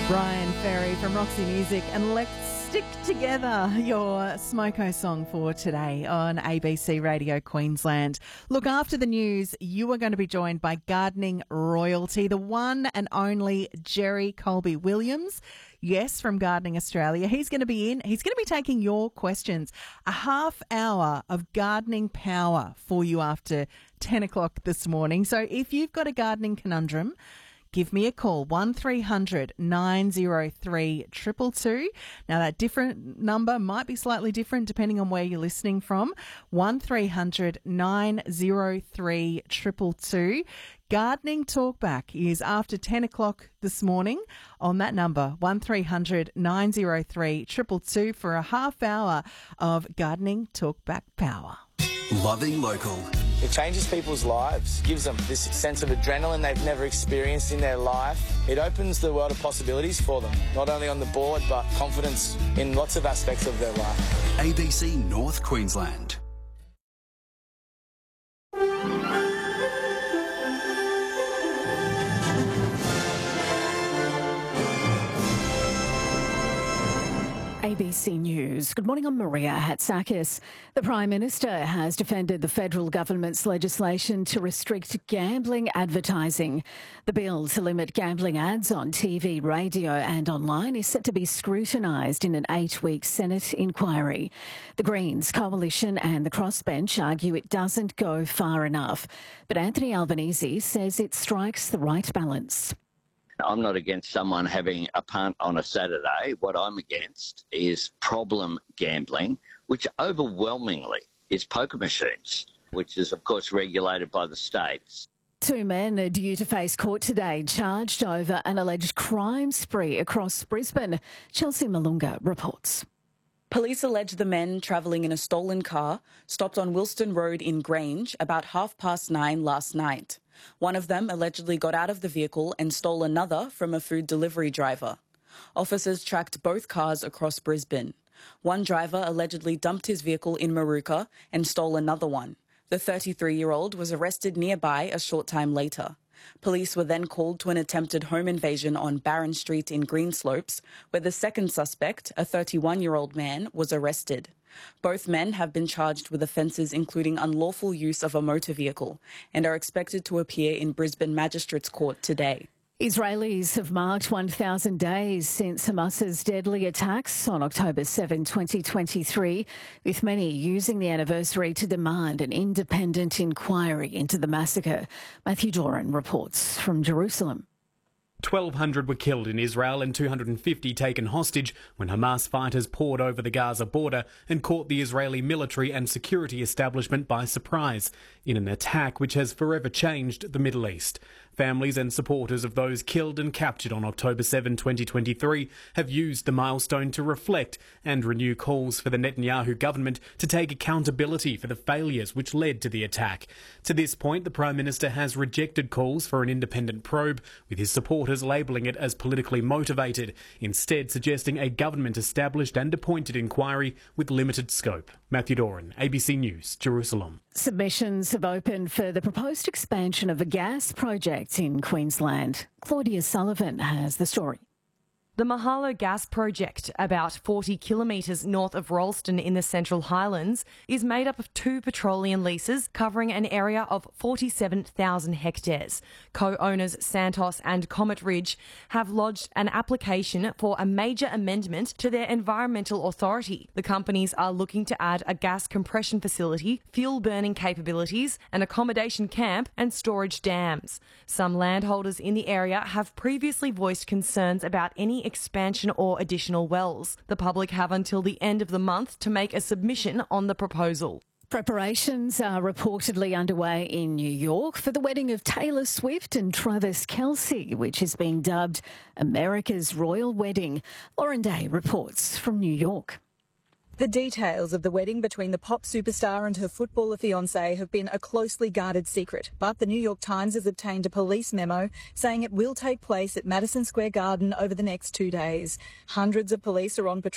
Brian Ferry from Roxy Music, and let's stick together, your Smoko song for today on ABC Radio Queensland. Look, after the news, you are going to be joined by gardening royalty, the one and only Jerry Colby Williams. Yes, from Gardening Australia. He's going to be taking your questions. A half hour of gardening power for you after 10 o'clock this morning. So if you've got a gardening conundrum, give me a call, 1300 903 222. Now, that different number might be slightly different depending on where you're listening from. 1300 903 222. Gardening Talkback is after 10 o'clock this morning on that number, 1300 903 222, for a half hour of Gardening Talkback power. Loving local. It changes people's lives, gives them this sense of adrenaline they've never experienced in their life. It opens the world of possibilities for them, not only on the board, but confidence in lots of aspects of their life. ABC North Queensland. ABC News. Good morning, I'm Maria Hatzakis. The Prime Minister has defended the federal government's legislation to restrict gambling advertising. The bill to limit gambling ads on TV, radio and online is set to be scrutinised in an 8-week Senate inquiry. The Greens, Coalition and the Crossbench argue it doesn't go far enough, but Anthony Albanese says it strikes the right balance. I'm not against someone having a punt on a Saturday. What I'm against is problem gambling, which overwhelmingly is poker machines, which is, of course, regulated by the states. 2 men are due to face court today, charged over an alleged crime spree across Brisbane. Chelsea Malunga reports. Police allege the men travelling in a stolen car stopped on Wilston Road in Grange about 9:30 last night. One of them allegedly got out of the vehicle and stole another from a food delivery driver. Officers tracked both cars across Brisbane. One driver allegedly dumped his vehicle in Maruka and stole another one. The 33-year-old was arrested nearby a short time later. Police were then called to an attempted home invasion on Barron Street in Greenslopes, where the second suspect, a 31-year-old man, was arrested. Both men have been charged with offences including unlawful use of a motor vehicle and are expected to appear in Brisbane Magistrates Court today. Israelis have marked 1,000 days since Hamas's deadly attacks on October 7, 2023, with many using the anniversary to demand an independent inquiry into the massacre. Matthew Doran reports from Jerusalem. 1,200 were killed in Israel and 250 taken hostage when Hamas fighters poured over the Gaza border and caught the Israeli military and security establishment by surprise in an attack which has forever changed the Middle East. Families and supporters of those killed and captured on October 7, 2023 have used the milestone to reflect and renew calls for the Netanyahu government to take accountability for the failures which led to the attack. To this point, the Prime Minister has rejected calls for an independent probe, with his supporters labelling it as politically motivated, instead suggesting a government-established and appointed inquiry with limited scope. Matthew Doran, ABC News, Jerusalem. Submissions have opened for the proposed expansion of a gas project in Queensland. Claudia Sullivan has the story. The Mahalo Gas Project, about 40 kilometres north of Rolleston in the Central Highlands, is made up of 2 petroleum leases covering an area of 47,000 hectares. Co-owners Santos and Comet Ridge have lodged an application for a major amendment to their environmental authority. The companies are looking to add a gas compression facility, fuel burning capabilities, an accommodation camp and storage dams. Some landholders in the area have previously voiced concerns about any expansion or additional wells. The public have until the end of the month to make a submission on the proposal. Preparations are reportedly underway in New York for the wedding of Taylor Swift and Travis Kelce, which is being dubbed America's Royal Wedding. Lauren Day reports from New York. The details of the wedding between the pop superstar and her footballer fiancé have been a closely guarded secret, but the New York Times has obtained a police memo saying it will take place at Madison Square Garden over the next 2 days. Hundreds of police are on patrol